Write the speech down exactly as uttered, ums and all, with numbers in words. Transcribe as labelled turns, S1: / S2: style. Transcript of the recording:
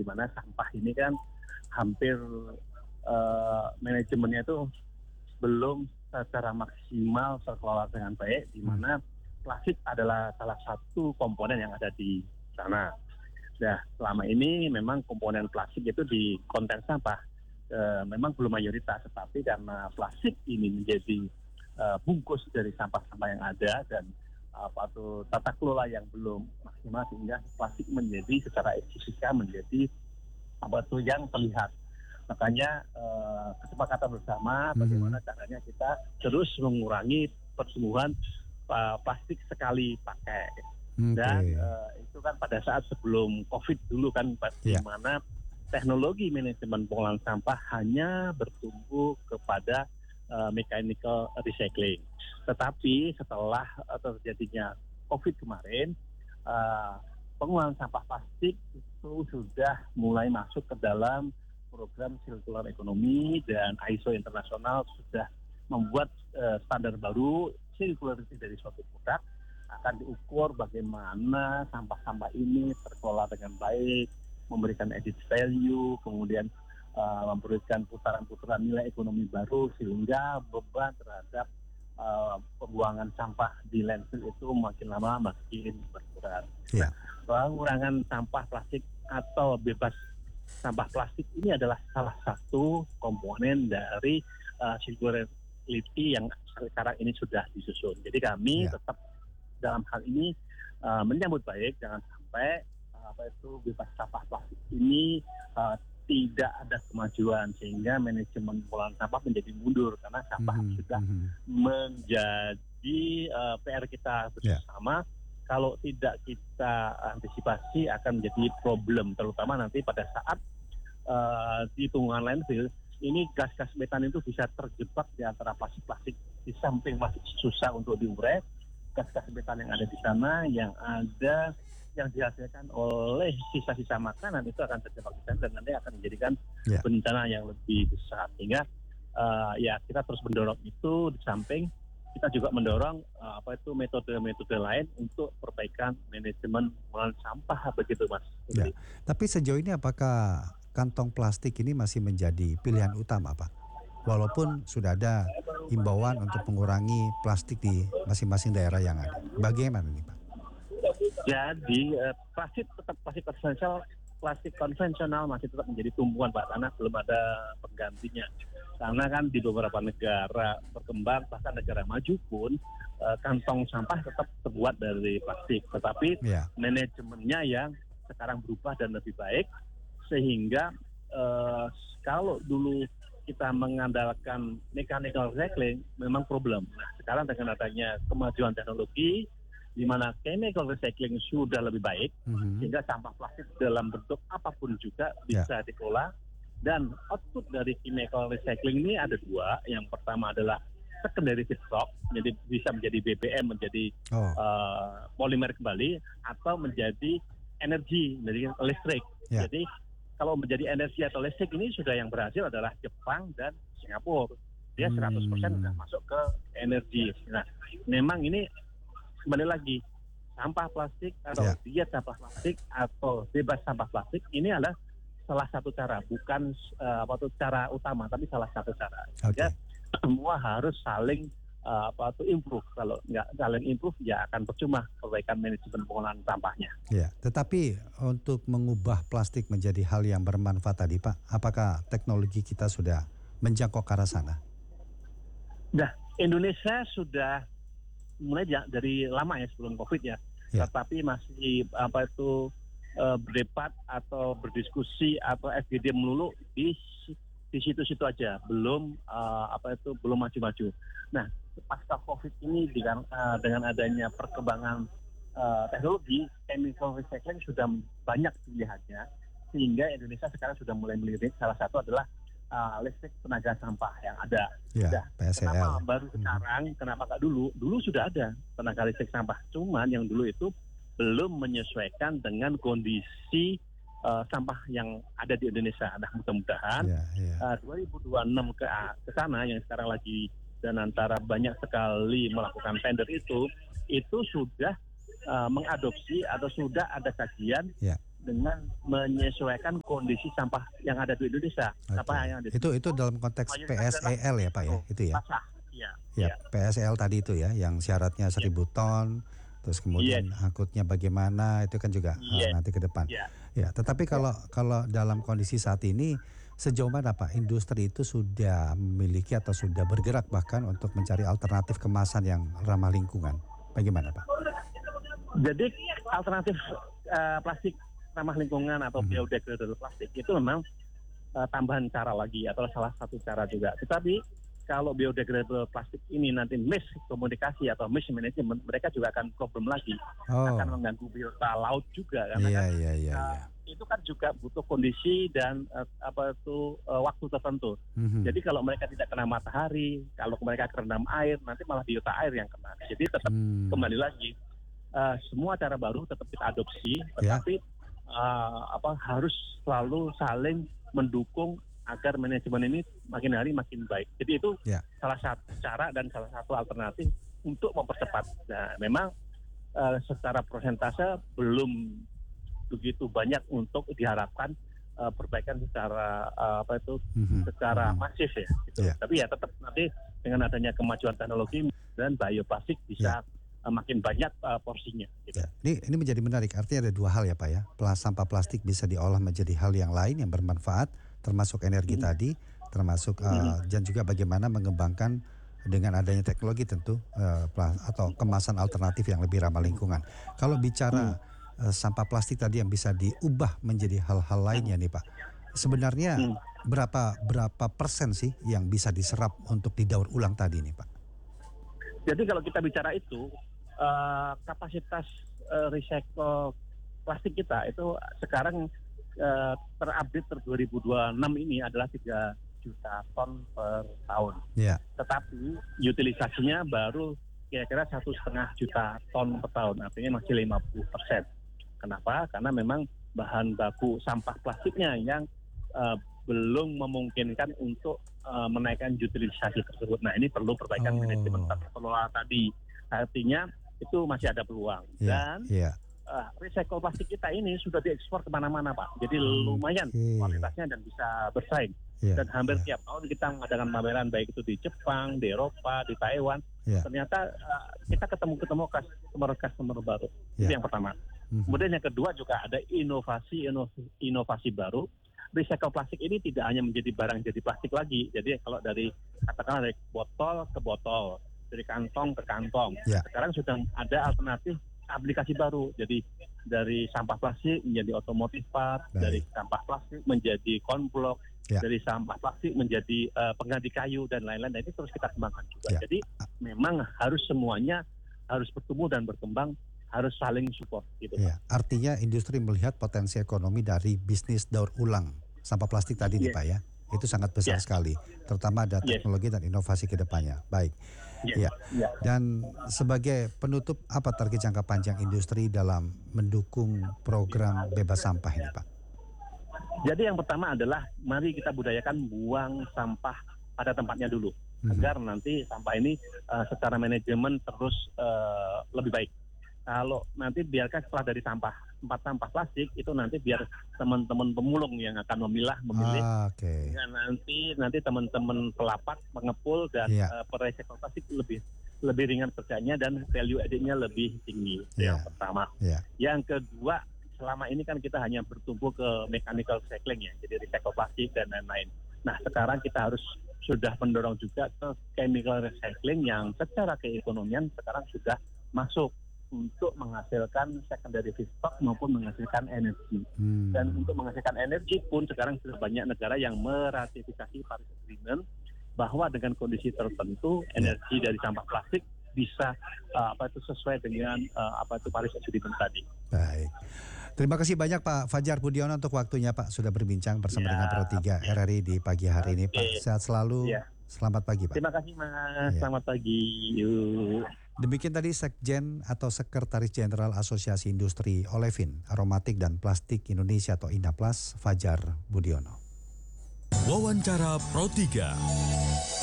S1: di mana sampah ini kan hampir uh, manajemennya itu belum secara maksimal terkelola dengan baik, di mana plastik adalah salah satu komponen yang ada di sana. Nah, selama ini memang komponen plastik itu di konten sampah e, memang belum mayoritas, tetapi karena plastik ini menjadi e, bungkus dari sampah-sampah yang ada dan apa tuh tata kelola yang belum maksimal, sehingga plastik menjadi secara fisika menjadi apa tuh yang terlihat. Makanya eh, kesepakatan bersama bagaimana mm-hmm. caranya kita terus mengurangi pertumbuhan uh, plastik sekali pakai. Okay. Dan uh, itu kan pada saat sebelum COVID dulu kan, yeah. di mana teknologi manajemen pengolahan sampah hanya bertumbuh kepada uh, mechanical recycling. Tetapi setelah uh, terjadinya COVID kemarin, uh, pengolahan sampah plastik itu sudah mulai masuk ke dalam program circular economy, dan I S O internasional sudah membuat uh, standar baru circularity dari suatu produk. Akan diukur bagaimana sampah-sampah ini terkelola dengan baik, memberikan added value, kemudian uh, memberikan putaran-putaran nilai ekonomi baru, sehingga beban terhadap uh, pembuangan sampah di landfill itu makin lama makin berkurang. Yeah. Nah, pengurangan sampah plastik atau bebas sampah plastik ini adalah salah satu komponen dari uh, circularity yang sekarang ini sudah disusun. Jadi kami yeah. tetap dalam hal ini uh, menyambut baik, jangan sampai uh, apa itu bebas sampah plastik ini uh, tidak ada kemajuan, sehingga manajemen pengolahan sampah menjadi mundur karena sampah mm-hmm. sudah mm-hmm. menjadi uh, P R kita bersama. Yeah. Kalau tidak kita antisipasi akan menjadi problem, terutama nanti pada saat uh, di tunggungan landfill ini gas-gas metan itu bisa terjebak di antara plastik-plastik, di samping masih susah untuk diurai. Gas-gas metan yang ada di sana, yang ada yang dihasilkan oleh sisa-sisa makanan itu akan terjebak di sana dan nanti akan menjadikan yeah. bencana yang lebih besar. Sehingga uh, ya kita terus mendorong itu, di samping kita juga mendorong uh, apa itu metode-metode lain untuk perbaikan manajemen pengolahan sampah, begitu Mas.
S2: Ya. Tapi sejauh ini apakah kantong plastik ini masih menjadi pilihan utama, Pak? Walaupun sudah ada himbauan untuk mengurangi plastik di masing-masing daerah yang ada. Bagaimana nih, Pak?
S1: Jadi uh, plastik tetap plastik konvensional, plastik konvensional masih tetap menjadi tumpuan, Pak, karena belum ada penggantinya. Karena kan di beberapa negara berkembang, bahkan negara maju pun uh, kantong sampah tetap terbuat dari plastik. Tetapi yeah. manajemennya yang sekarang berubah dan lebih baik, sehingga uh, kalau dulu kita mengandalkan mechanical recycling memang problem. Nah, sekarang dengan adanya kemajuan teknologi di mana chemical recycling sudah lebih baik, mm-hmm. sehingga sampah plastik dalam bentuk apapun juga bisa yeah. dikelola. Dan output dari chemical recycling ini ada dua. Yang pertama adalah secondary feedstock, jadi bisa menjadi B B M, menjadi oh. uh, polimer kembali, atau menjadi energi, menjadi listrik. Yeah. Jadi kalau menjadi energi atau listrik ini sudah yang berhasil adalah Jepang dan Singapura. Dia seratus persen sudah masuk ke energi. Nah, memang ini kembali lagi, sampah plastik atau yeah. diet sampah plastik atau bebas sampah plastik ini adalah salah satu cara, bukan uh, apa tuh cara utama, tapi salah satu cara. Okay. Ya, semua harus saling uh, apa tuh improve. Kalau nggak saling improve, ya akan percuma perbaikan manajemen pengolahan sampahnya.
S2: Ya, tetapi untuk mengubah plastik menjadi hal yang bermanfaat tadi, Pak, apakah teknologi kita sudah menjangkau ke arah sana?
S1: Nah, Indonesia sudah mulai dari lama ya, sebelum COVID ya, ya. Tetapi masih apa itu Uh, berdebat atau berdiskusi atau F G D melulu di di situ-situ aja, belum uh, apa itu belum maju-maju. Nah, pasca COVID ini dengan uh, dengan adanya perkembangan uh, teknologi, chemical recycling sudah banyak pilihannya, sehingga Indonesia sekarang sudah mulai melirik. Salah satu adalah uh, listrik tenaga sampah yang ada.
S2: Ya,
S1: nah,
S2: P S E L.
S1: Kenapa baru sekarang? Hmm. Kenapa nggak dulu? Dulu sudah ada tenaga listrik sampah, cuman yang dulu itu belum menyesuaikan dengan kondisi uh, sampah yang ada di Indonesia. Nah, mudah-mudahan yeah, yeah. Uh, dua ribu dua puluh enam ke ke sana yang sekarang lagi dan antara banyak sekali melakukan tender itu, itu sudah uh, mengadopsi atau sudah ada kajian yeah. dengan menyesuaikan kondisi sampah yang ada di Indonesia.
S2: Oke.
S1: Sampah yang ada di
S2: Itu itu dalam konteks
S1: mayoritas adalah
S2: P S E L ya Pak ya,
S1: oh,
S2: itu ya?
S1: basah. Iya,
S2: Ya,
S1: iya,
S2: P S E L tadi itu ya, yang syaratnya
S1: iya.
S2: seribu ton, terus
S1: Yes,
S2: kemudian angkutnya bagaimana, itu kan juga eh,
S1: yes,
S2: nanti ke depan.
S1: iya,
S2: Ya, tetapi
S1: iya.
S2: kalau kalau dalam kondisi saat ini, sejauh mana Pak industri itu sudah memiliki atau sudah bergerak bahkan untuk mencari alternatif kemasan yang ramah lingkungan? Bagaimana Pak?
S1: Jadi alternatif eh, plastik ramah lingkungan atau
S2: Mhm.
S1: biodegradable plastik itu memang eh, tambahan cara lagi atau salah satu cara juga. Tetapi kalau biodegradable plastik ini nanti miskomunikasi atau mismanagement, mereka juga akan problem lagi, akan
S2: Oh,
S1: mengganggu biota laut juga karena
S2: iya
S1: kan
S2: iya iya
S1: uh,
S2: iya.
S1: itu kan juga butuh kondisi dan uh, apa itu uh, waktu tertentu.
S2: Mhm.
S1: Jadi kalau mereka tidak kena matahari, kalau mereka kerendam air, nanti malah biota air yang kena. Jadi tetap
S2: Hmm.
S1: kembali lagi uh, semua cara baru tetap kita adopsi,
S2: Ya,
S1: tetapi uh, apa harus selalu saling mendukung agar manajemen ini makin hari makin baik. Jadi itu
S2: ya.
S1: salah satu cara dan salah satu alternatif untuk mempercepat. Nah, memang uh, secara persentase belum begitu banyak untuk diharapkan uh, perbaikan secara uh, apa itu
S2: Mhm.
S1: secara
S2: Mhm.
S1: masif ya. Gitu.
S2: Ya,
S1: Tapi ya tetap nanti dengan adanya kemajuan teknologi dan bioplastik
S2: ya.
S1: bisa uh, makin banyak uh, porsinya. Gitu.
S2: Ya, ini ini menjadi menarik. Artinya ada dua hal ya Pak ya. Plas, sampah plastik bisa diolah menjadi hal yang lain yang bermanfaat, termasuk energi
S1: Mhm.
S2: tadi, termasuk
S1: Mhm.
S2: eh, dan juga bagaimana mengembangkan dengan adanya teknologi tentu eh, pla- atau kemasan alternatif yang lebih ramah lingkungan. Kalau
S1: Mhm.
S2: bicara eh, sampah plastik tadi yang bisa diubah menjadi hal-hal lainnya nih Pak, sebenarnya
S1: Mhm.
S2: berapa berapa persen sih yang bisa diserap untuk didaur ulang tadi nih Pak?
S1: Jadi kalau kita bicara itu uh, kapasitas uh, recycle plastik kita itu sekarang uh, terupdate ter dua ribu dua puluh enam ini adalah tiga juta ton per tahun.
S2: Ya,
S1: Tetapi utilisasinya baru kira-kira satu setengah juta ton per tahun, artinya masih lima puluh persen. Kenapa? Karena memang bahan baku sampah plastiknya yang uh, belum memungkinkan untuk uh, menaikkan utilisasi tersebut. Nah ini perlu perbaikan manajemen
S2: oh,
S1: tata kelola tadi. Artinya itu masih ada peluang.
S2: ya,
S1: Dan
S2: ya.
S1: uh, recycle plastik kita ini sudah diekspor kemana-mana Pak. Jadi lumayan
S2: Oke.
S1: kualitasnya dan bisa bersaing.
S2: Ya,
S1: Dan hampir
S2: ya,
S1: tiap tahun kita mengadakan pameran baik itu di Jepang, di Eropa, di Taiwan.
S2: ya,
S1: Ternyata uh, kita ketemu-ketemu customer-customer baru. Itu
S2: ya.
S1: yang pertama.
S2: Mhm.
S1: Kemudian yang kedua juga ada inovasi inovasi baru. Recycle plastik ini tidak hanya menjadi barang jadi plastik lagi. Jadi kalau dari katakanlah dari botol ke botol, dari kantong ke kantong.
S2: Ya.
S1: Sekarang sudah ada alternatif aplikasi baru. Jadi dari sampah plastik menjadi otomotif part,
S2: Baik.
S1: dari sampah plastik menjadi konblok,
S2: Ya.
S1: dari sampah plastik menjadi uh, pengganti kayu dan lain-lain. Nah, ini terus kita kembangkan juga.
S2: Ya.
S1: Jadi memang harus semuanya harus bertumbuh dan berkembang, harus saling support gitu.
S2: Ya, artinya industri melihat potensi ekonomi dari bisnis daur ulang sampah plastik tadi nih
S1: Yes.
S2: Pak ya. Itu sangat besar
S1: Yes.
S2: sekali, terutama ada
S1: Yes.
S2: teknologi dan inovasi ke depannya. Baik.
S1: Yes.
S2: Ya.
S1: Ya.
S2: Dan sebagai penutup apa target jangka panjang industri dalam mendukung program bebas sampah ini Pak?
S1: Jadi yang pertama adalah mari kita budayakan buang sampah pada tempatnya dulu,
S2: Mhm.
S1: agar nanti sampah ini uh, secara manajemen terus uh, lebih baik. Kalau nanti biarkan setelah dari sampah tempat sampah plastik itu nanti biar teman-teman pemulung yang akan memilah memilih.
S2: Ah, Oke.
S1: Dan nanti nanti teman-teman pelapak, pengepul dan
S2: Iya.
S1: uh, perecycle plastik lebih lebih ringan kerjanya dan value added-nya lebih tinggi. Itu
S2: Iya.
S1: yang pertama.
S2: Ya.
S1: Yang kedua, selama ini kan kita hanya bertumbuh ke mechanical recycling ya, jadi recycle plastik dan lain-lain. Nah sekarang kita harus sudah mendorong juga ke chemical recycling yang secara keekonomian sekarang sudah masuk untuk menghasilkan secondary feedstock maupun menghasilkan energi.
S2: Hmm.
S1: Dan untuk menghasilkan energi pun sekarang sudah banyak negara yang meratifikasi Paris Agreement bahwa dengan kondisi tertentu energi dari sampah plastik bisa uh, apa itu sesuai dengan uh, apa itu Paris Agreement tadi.
S2: Baik. Terima kasih banyak Pak Fajar Budiono untuk waktunya Pak sudah berbincang bersama
S1: Ya,
S2: dengan Pro tiga
S1: ya.
S2: R R I di pagi hari ini Pak.
S1: Oke.
S2: Sehat selalu.
S1: Ya.
S2: Selamat pagi Pak.
S1: Terima kasih Mas,
S2: Ya.
S1: selamat pagi. Yuk.
S2: Demikian tadi Sekjen atau Sekretaris Jenderal Asosiasi Industri Olefin, Aromatik dan Plastik Indonesia atau Indaplas, Fajar Budiono.
S3: Wawancara Pro tiga.